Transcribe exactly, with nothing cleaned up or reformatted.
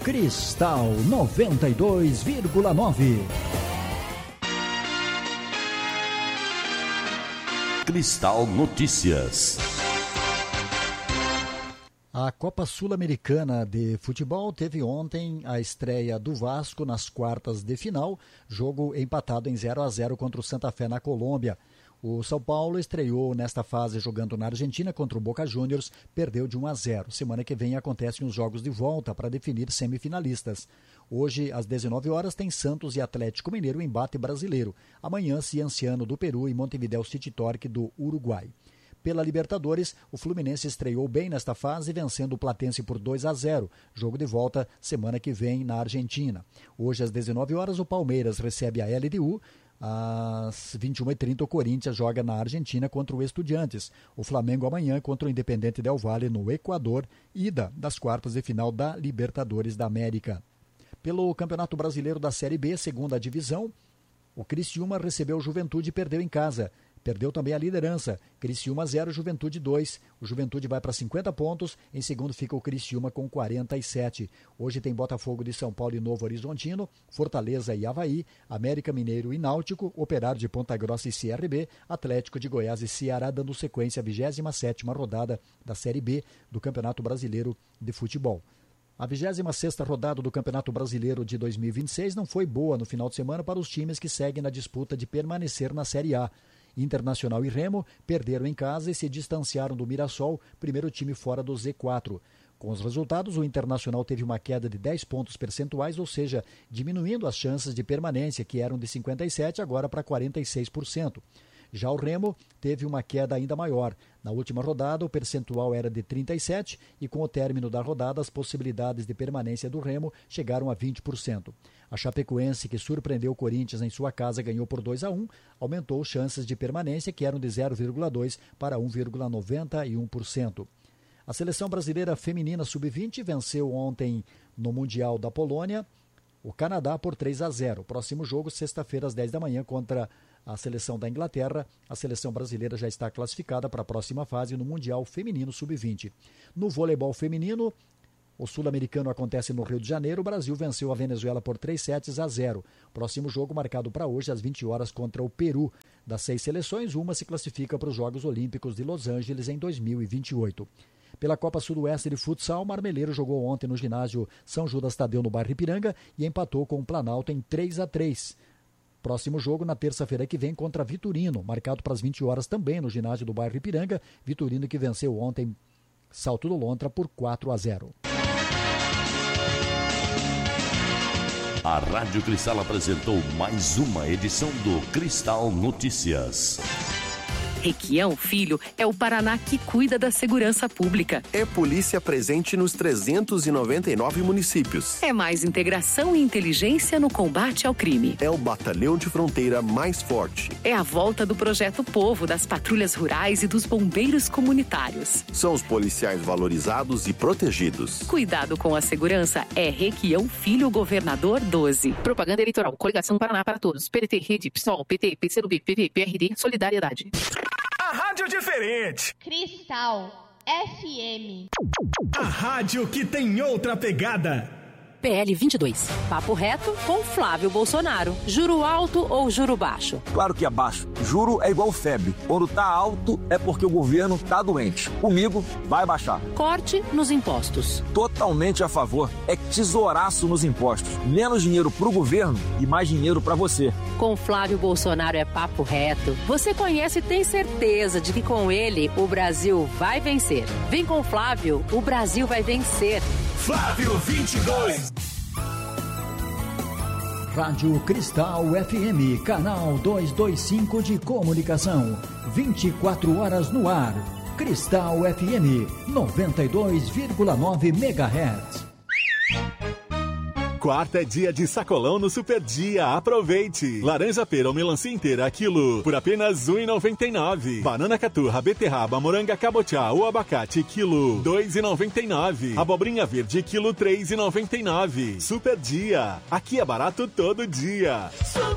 Cristal noventa e dois vírgula nove. Cristal Notícias. A Copa Sul-Americana de Futebol teve ontem a estreia do Vasco nas quartas de final, jogo empatado em zero a zero contra o Santa Fé na Colômbia. O São Paulo estreou nesta fase jogando na Argentina contra o Boca Juniors, perdeu de um a zero. Semana que vem acontecem os jogos de volta para definir semifinalistas. Hoje, às dezenove horas, tem Santos e Atlético Mineiro, embate brasileiro. Amanhã, Cienciano do Peru e Montevideo City Torque do Uruguai. Pela Libertadores, o Fluminense estreou bem nesta fase, vencendo o Platense por dois a zero. Jogo de volta semana que vem na Argentina. Hoje, às dezenove horas, o Palmeiras recebe a L D U. Às vinte e uma e trinta, o Corinthians joga na Argentina contra o Estudiantes. O Flamengo amanhã contra o Independente Del Valle no Equador, ida das quartas de final da Libertadores da América. Pelo Campeonato Brasileiro da Série B, segunda divisão, o Criciúma recebeu o Juventude e perdeu em casa. Perdeu também a liderança. Criciúma zero, Juventude dois. O Juventude vai para cinquenta pontos. Em segundo fica o Criciúma com quarenta e sete. Hoje tem Botafogo de São Paulo e Novo Horizontino, Fortaleza e Avaí, América Mineiro e Náutico, Operário de Ponta Grossa e C R B, Atlético de Goiás e Ceará, dando sequência à vigésima sétima rodada da Série B do Campeonato Brasileiro de Futebol. A vigésima sexta rodada do Campeonato Brasileiro de dois mil e vinte e seis não foi boa no final de semana para os times que seguem na disputa de permanecer na Série A. Internacional e Remo perderam em casa e se distanciaram do Mirassol, primeiro time fora do Z quatro. Com os resultados, o Internacional teve uma queda de dez pontos percentuais, ou seja, diminuindo as chances de permanência, que eram de cinquenta e sete por cento agora para quarenta e seis por cento. Já o Remo teve uma queda ainda maior. Na última rodada, o percentual era de trinta e sete por cento e com o término da rodada, as possibilidades de permanência do Remo chegaram a vinte por cento. A Chapecoense, que surpreendeu o Corinthians em sua casa, ganhou por dois a um, aumentou chances de permanência, que eram de zero vírgula dois por cento para um vírgula noventa e um por cento. A seleção brasileira feminina sub vinte venceu ontem no Mundial da Polônia o Canadá por três a zero. Próximo jogo, sexta-feira, às dez da manhã, contra a seleção da Inglaterra. A seleção brasileira já está classificada para a próxima fase no Mundial Feminino sub vinte. No voleibol feminino, o sul-americano acontece no Rio de Janeiro. O Brasil venceu a Venezuela por três sets a zero. Próximo jogo marcado para hoje, às vinte horas, contra o Peru. Das seis seleções, uma se classifica para os Jogos Olímpicos de Los Angeles em dois mil e vinte e oito. Pela Copa Sudoeste de Futsal, Marmeleiro jogou ontem no ginásio São Judas Tadeu, no bairro Ipiranga, e empatou com o Planalto em três a três. Próximo jogo na terça-feira que vem contra Vitorino, marcado para as vinte horas também no ginásio do bairro Ipiranga. Vitorino que venceu ontem Salto do Lontra por quatro a zero. A Rádio Cristal apresentou mais uma edição do Cristal Notícias. Requião Filho é o Paraná que cuida da segurança pública. É polícia presente nos trezentos e noventa e nove municípios. É mais integração e inteligência no combate ao crime. É o batalhão de fronteira mais forte. É a volta do Projeto Povo, das patrulhas rurais e dos bombeiros comunitários. São os policiais valorizados e protegidos. Cuidado com a segurança é Requião Filho, Governador doze. Propaganda eleitoral. Coligação Paraná para Todos. P T, Rede, PSOL, P T, P C do B, P V, P R D, Solidariedade. A rádio diferente. Cristal F M. A rádio que tem outra pegada. P L vinte e dois. Papo reto com Flávio Bolsonaro. Juro alto ou juro baixo? Claro que é baixo. Juro é igual febre. Quando tá alto é porque o governo tá doente. Comigo vai baixar. Corte nos impostos. Totalmente a favor. É tesouraço nos impostos. Menos dinheiro pro governo e mais dinheiro pra você. Com Flávio Bolsonaro é papo reto. Você conhece e tem certeza de que com ele o Brasil vai vencer. Vem com Flávio, o Brasil vai vencer. Flávio vinte e dois. Rádio Cristal F M, canal duzentos e vinte e cinco de comunicação, vinte e quatro horas no ar. Cristal F M, noventa e dois vírgula nove megahertz. Quarta é dia de sacolão no Super Dia. Aproveite! Laranja pera ou melancia inteira, quilo, por apenas um real e noventa e nove centavos. Banana caturra, beterraba, moranga cabotiá ou abacate, quilo, dois reais e noventa e nove centavos. Abobrinha verde, quilo, três reais e noventa e nove centavos. Super Dia. Aqui é barato todo dia.